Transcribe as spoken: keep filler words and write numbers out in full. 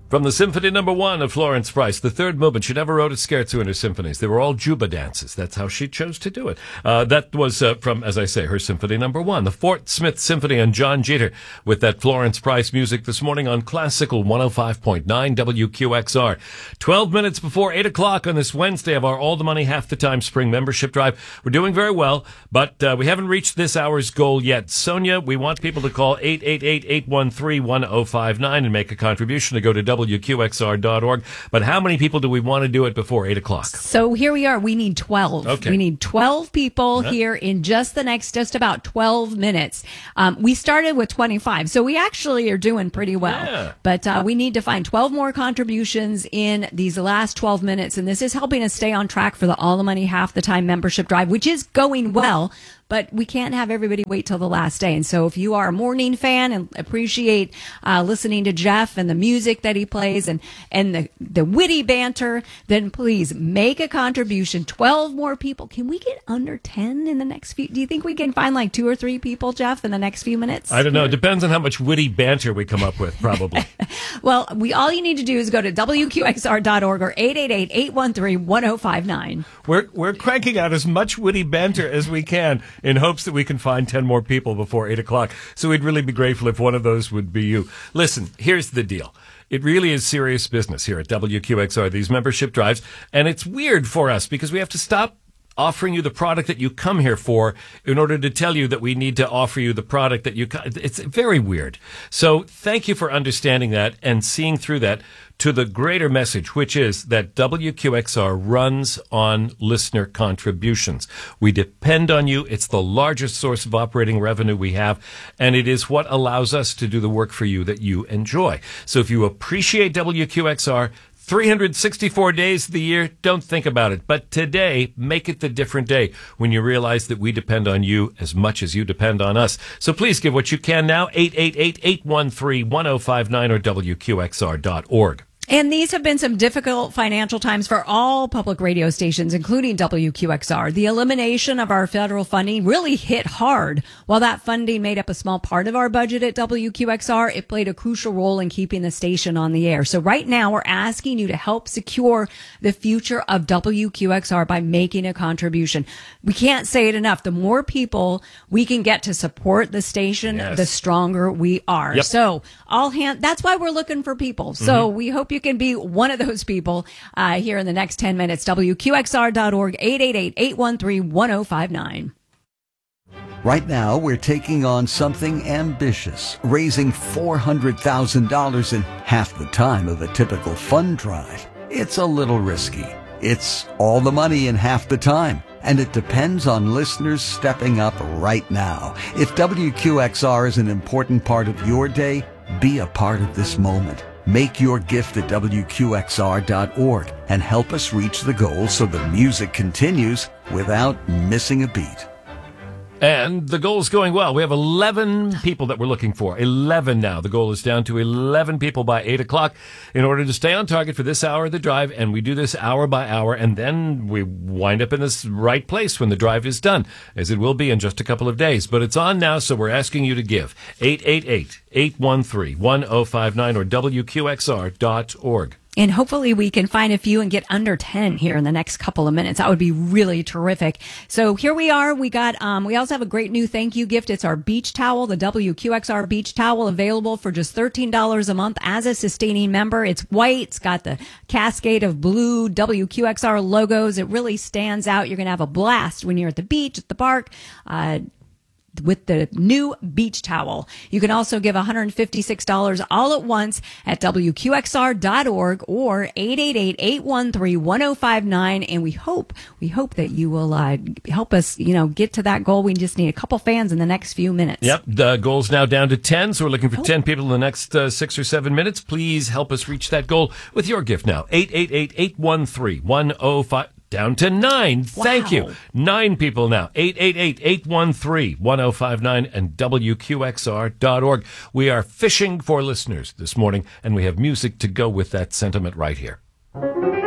From the Symphony Number One of Florence Price, the third movement. She never wrote a scherzo in her symphonies. They were all juba dances. That's how she chose to do it. Uh, that was uh, from, as I say, her Symphony Number One. The Fort Smith Symphony and John Jeter with that Florence Price music this morning on Classical one oh five point nine W Q X R. Twelve minutes before eight o'clock on this Wednesday of our All the Money Half the Time Spring Membership Drive. We're doing very well, but uh, we haven't reached this hour's goal yet. Sonia, we want people to call eight eight eight, eight one three, one oh five nine and make a contribution to go to W Q X R dot org. But how many people do we want to do it before eight o'clock? So here we are. We need twelve. Okay. We need twelve people Uh-huh. here in just the next, just about twelve minutes. Um, we started with twenty-five, so we actually are doing pretty well. Yeah. But uh, we need to find twelve more contributions in these last twelve minutes, and this is helping us stay on track for the All the Money Half the Time membership drive, which is going well. But we can't have everybody wait till the last day. And so if you are a morning fan and appreciate uh, listening to Jeff and the music that he plays and, and the, the witty banter, then please make a contribution. twelve more people. Can we get under ten in the next few? Do you think we can find like two or three people, Jeff, in the next few minutes? I don't know. It depends on how much witty banter we come up with, probably. Well, we all you need to do is go to W Q X R dot org or eight eight eight, eight one three, one oh five nine. We're we're cranking out as much witty banter as we can in hopes that we can find ten more people before eight o'clock. So we'd really be grateful if one of those would be you. Listen, here's the deal. It really is serious business here at W Q X R, these membership drives. And it's weird for us because we have to stop offering you the product that you come here for in order to tell you that we need to offer you the product that you... Co- it's very weird. So thank you for understanding that and seeing through that to the greater message, which is that W Q X R runs on listener contributions. We depend on you. It's the largest source of operating revenue we have, and it is what allows us to do the work for you that you enjoy. So if you appreciate W Q X R, three hundred sixty-four days of the year, don't think about it. But today, make it the different day when you realize that we depend on you as much as you depend on us. So please give what you can now, eight eight eight, eight one three, one oh five nine or W Q X R dot org. And these have been some difficult financial times for all public radio stations, including W Q X R. The elimination of our federal funding really hit hard. While that funding made up a small part of our budget at W Q X R, it played a crucial role in keeping the station on the air. So right now, we're asking you to help secure the future of W Q X R by making a contribution. We can't say it enough. The more people we can get to support the station, Yes. the stronger we are. Yep. So all hand, that's why we're looking for people. So mm-hmm. we hope you can be one of those people uh, here in the next ten minutes. W Q X R dot org, eight eight eight, eight one three, one oh five nine. Right now, we're taking on something ambitious, raising four hundred thousand dollars in half the time of a typical fund drive. It's a little risky. It's all the money in half the time. And it depends on listeners stepping up right now. If W Q X R is an important part of your day, be a part of this moment. Make your gift at W Q X R dot org and help us reach the goal so the music continues without missing a beat. And the goal's going well. We have eleven people that we're looking for. eleven now. The goal is down to eleven people by eight o'clock in order to stay on target for this hour of the drive. And we do this hour by hour, and then we wind up in this right place when the drive is done, as it will be in just a couple of days. But it's on now, so we're asking you to give. eight eight eight, eight one three, one oh five nine or W Q X R dot org. And hopefully we can find a few and get under ten here in the next couple of minutes. That would be really terrific. So here we are. We got, um, we also have a great new thank you gift. It's our beach towel, the W Q X R beach towel, available for just thirteen dollars a month as a sustaining member. It's white. It's got the cascade of blue W Q X R logos. It really stands out. You're going to have a blast when you're at the beach, at the park, uh, with the new beach towel. You can also give one hundred fifty-six dollars all at once at W Q X R dot org or eight eight eight, eight one three, one oh five nine. And we hope, we hope that you will uh, help us, you know, get to that goal. We just need a couple fans in the next few minutes. Yep. The goal's now down to ten, so we're looking for oh. ten people in the next uh, six or seven minutes. Please help us reach that goal with your gift now. eight eight eight, eight one three, one oh five. Down to nine. Wow. Thank you. Nine people now. eight eight eight, eight one three, one oh five nine and W Q X R dot org. We are fishing for listeners this morning, and we have music to go with that sentiment right here.